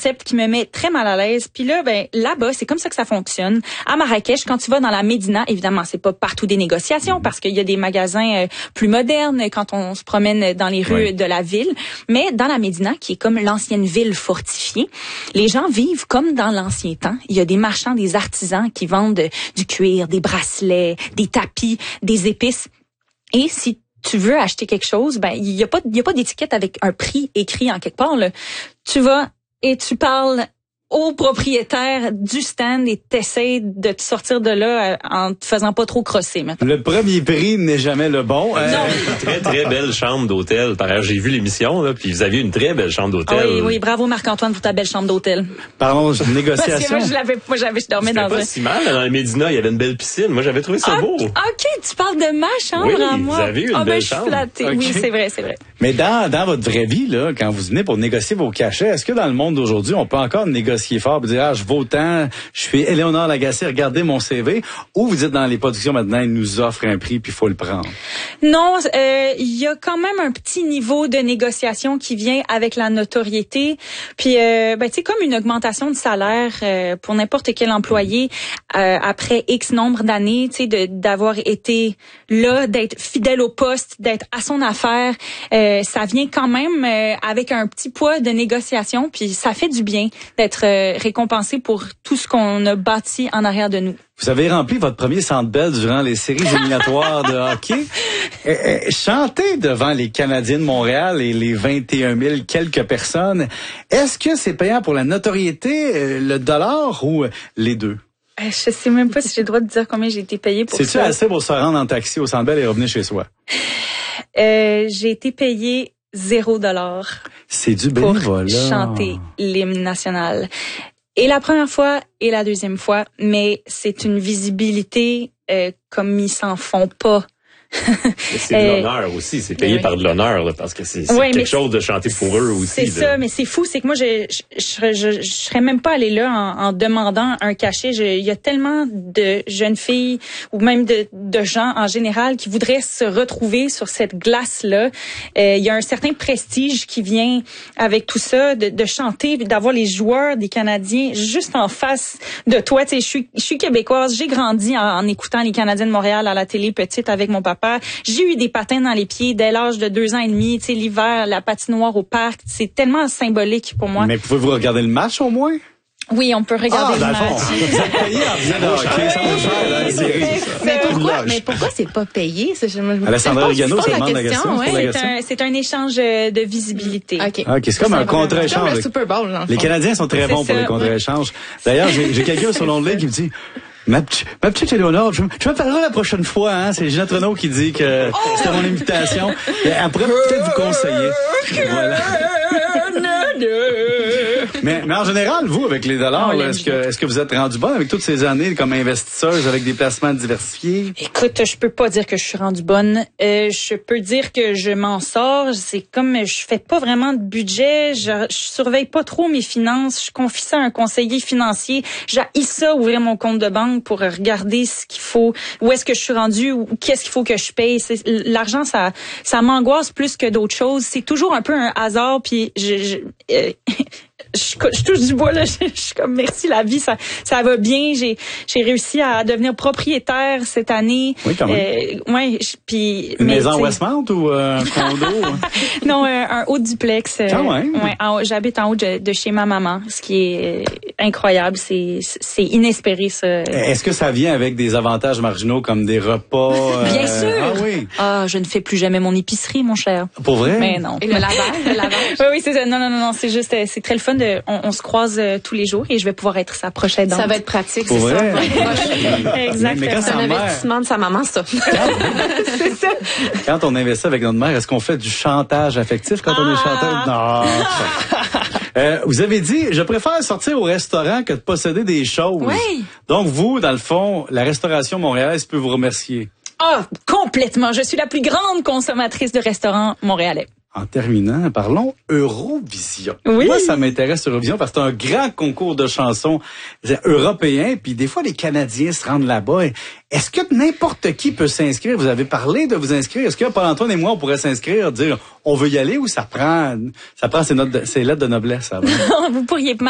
concept qui me met très mal à l'aise. Puis là, là-bas, c'est comme ça que ça fonctionne. À Marrakech, quand tu vas dans la Médina, évidemment, c'est pas partout des négociations parce qu'il y a des magasins plus modernes quand on se promène dans les rues de la ville. Mais dans la Médina, qui est comme l'ancienne ville fortifiée, les gens vivent comme dans l'ancien temps. Il y a des marchands, des artisans qui vendent du cuir, des bracelets, des tapis, des épices. Et si tu veux acheter quelque chose, il y a pas d'étiquette avec un prix écrit en quelque part, là. Tu vas et tu parles au propriétaire du stand et t'essaies de te sortir de là en te faisant pas trop crosser, maintenant. Le premier prix n'est jamais le bon. Non. Très, très belle chambre d'hôtel. Par ailleurs, j'ai vu l'émission, là, puis vous aviez une très belle chambre d'hôtel. Oui, bravo Marc-Antoine pour ta belle chambre d'hôtel. Parlons de négociation. Parce que je dormais dans pas si mal, dans la Médina, il y avait une belle piscine. Moi, j'avais trouvé ça beau. OK, tu parles de ma chambre à moi. Vous avez une belle chambre. Je suis flattée. Okay. Oui, c'est vrai. Mais dans votre vraie vie, là, quand vous venez pour négocier vos cachets, est-ce que dans le monde d'aujourd'hui, on peut encore négocier fort et dire, je vaux tant, je suis Éléonore Lagacé, regardez mon CV, ou vous dites dans les productions maintenant, ils nous offrent un prix puis il faut le prendre? Non, il y a quand même un petit niveau de négociation qui vient avec la notoriété. Puis, tu sais, comme une augmentation de salaire pour n'importe quel employé après X nombre d'années, tu sais, d'avoir été là, d'être fidèle au poste, d'être à son affaire, ça vient quand même avec un petit poids de négociation. Puis, ça fait du bien d'être récompensé pour tout ce qu'on a bâti en arrière de nous. Vous avez rempli votre premier Centre Bell durant les séries éliminatoires de hockey. Chanter devant les Canadiens de Montréal et les 21 000 quelques personnes, est-ce que c'est payant pour la notoriété, le dollar ou les deux? Je sais même pas si j'ai le droit de dire combien j'ai été payée pour ça. C'est-tu assez pour se rendre en taxi au Centre Bell et revenir chez soi? J'ai été payée $0. C'est du bénévolat. Pour chanter l'hymne national. Et la première fois et la deuxième fois, mais c'est une visibilité comme ils s'en font pas. C'est de l'honneur aussi, c'est payé par de l'honneur là, parce que c'est quelque chose de chanter pour eux aussi. C'est ça, mais c'est fou, c'est que moi je serais même pas allée là en demandant un cachet. Il y a tellement de jeunes filles ou même de gens en général qui voudraient se retrouver sur cette glace là. Il y a un certain prestige qui vient avec tout ça, de chanter, d'avoir les joueurs des Canadiens juste en face de toi. Tu sais, je suis québécoise, j'ai grandi en écoutant les Canadiens de Montréal à la télé petite avec mon papa. J'ai eu des patins dans les pieds dès l'âge de 2 ans et demi. Tu sais, l'hiver, la patinoire au parc, c'est tellement symbolique pour moi. Mais pouvez-vous regarder le match au moins? Oui, on peut regarder le match. Vous êtes payé en faisant de hockey, ça vaut cher dans la série. Mais pourquoi c'est pas payé? Alessandra Regano, ça demande la question. C'est un échange de visibilité. OK, c'est comme un contre-échange. Comme le Super Bowl, les Canadiens sont très bons pour les contre-échanges. D'ailleurs, j'ai quelqu'un sur l'onglet qui me dit... Ma petite Éléonore, je me parlerai la prochaine fois, hein. C'est Ginette Renaud qui dit que c'était mon invitation. Après, peut-être vous conseiller. Voilà. Mais en général, vous, avec les dollars, est-ce que vous êtes rendu bonne avec toutes ces années comme investisseuse avec des placements diversifiés? Écoute, je peux pas dire que je suis rendue bonne. Je peux dire que je m'en sors. C'est comme je fais pas vraiment de budget. Je surveille pas trop mes finances. Je confie ça à un conseiller financier. J'haïs ça, ouvrir mon compte de banque pour regarder ce qu'il faut, où est-ce que je suis rendue, ou qu'est-ce qu'il faut que je paye. L'argent, ça m'angoisse plus que d'autres choses. C'est toujours un peu un hasard. Puis je touche du bois là, je suis comme merci la vie, ça va bien. J'ai réussi à devenir propriétaire cette année. Oui, quand même. Puis une maison Westmount ou un condo? Non, un haut duplex. Quand même. Ouais, j'habite en haut de chez ma maman, ce qui est incroyable, c'est inespéré ça. Est-ce que ça vient avec des avantages marginaux comme des repas? Bien sûr. Ah oui. Ah, je ne fais plus jamais mon épicerie, mon cher. Pour vrai? Mais non. Et le lavage? Oui, c'est ça. Non, c'est juste, c'est très le fun on se croise tous les jours et je vais pouvoir être sa prochaine dame. Ça va être pratique, pour c'est vrai? Ça. Exactement. Mais quand c'est un investissement de sa maman, ça. C'est ça. Quand on investit avec notre mère, est-ce qu'on fait du chantage affectif quand on est chanteur? Non. Vous avez dit, je préfère sortir au restaurant que de posséder des choses. Oui. Donc vous, dans le fond, la restauration montréalaise peut vous remercier. Ah, complètement. Je suis la plus grande consommatrice de restaurants montréalais. En terminant, parlons Eurovision. Oui. Moi, ça m'intéresse Eurovision parce que c'est un grand concours de chansons européens. Puis des fois, les Canadiens se rendent là-bas. Est-ce que n'importe qui peut s'inscrire? Vous avez parlé de vous inscrire. Est-ce que Paul-Antoine et moi, on pourrait s'inscrire, dire on veut y aller ou ça prend ses lettres de noblesse avant? Vous pourriez